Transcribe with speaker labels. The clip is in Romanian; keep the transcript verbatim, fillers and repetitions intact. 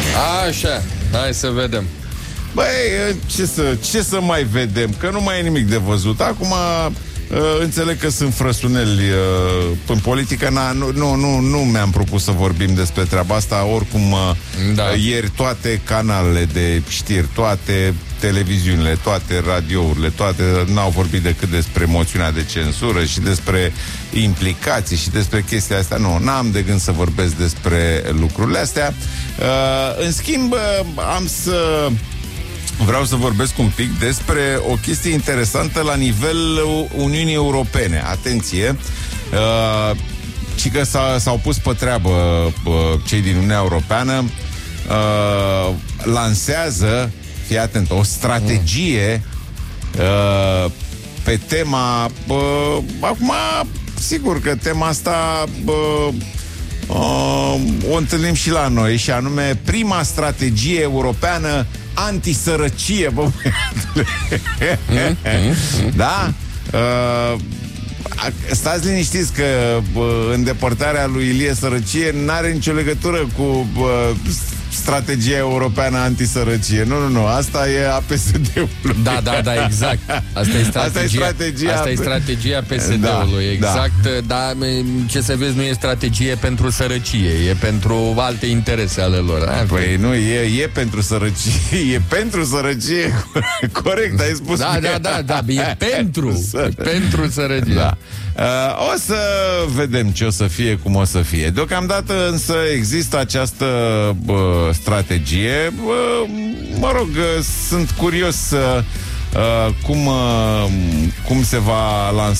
Speaker 1: Așa, hai să vedem.
Speaker 2: Băi, ce să, ce să mai vedem? Că nu mai e nimic de văzut. Acum înțeleg că sunt frăsuneli în politică. Na, nu, nu, nu, nu mi-am propus să vorbim despre treaba asta. Oricum, da. Ieri toate canalele de știri, toate televiziunile, toate radiourile, toate n-au vorbit decât despre moțiunea de cenzură și despre implicații și despre chestia asta. Nu, n-am de gând să vorbesc despre lucrurile astea. În schimb, am să vreau să vorbesc un pic despre o chestie interesantă la nivel Uniunii Europene. Atenție! Uh, ci că s-a, s-au pus pe treabă uh, cei din Uniunea Europeană, uh, lansează, fii atent, o strategie uh, pe tema uh, acum, sigur că tema asta uh, uh, o întâlnim și la noi, și anume prima strategie europeană antisărăcie, bă, mm, mm, da? Uh, stați liniștiți că bă, îndepărtarea lui Ilie Sărăcie n-are nicio legătură cu bă, strategia europeană antisărăcie. Nu, nu, nu, asta e a P S D-ului.
Speaker 1: Da, da, da, exact. Asta e strategia, asta e strategia, asta e strategia P S D-ului, da, exact. Da. Dar ce să vezi, nu e strategie pentru sărăcie, e pentru alte interese ale lor. A?
Speaker 2: Păi nu, e, e pentru sărăcie, e pentru sărăcie. Corect, ai spus.
Speaker 1: Da, da, da, da, e pentru, e pentru sărăcie. Da.
Speaker 2: Uh, o să vedem ce o să fie, cum o să fie. Deocamdată însă există această uh, strategie. Uh, mă rog, uh, sunt curios uh, cum, uh, cum se va lansa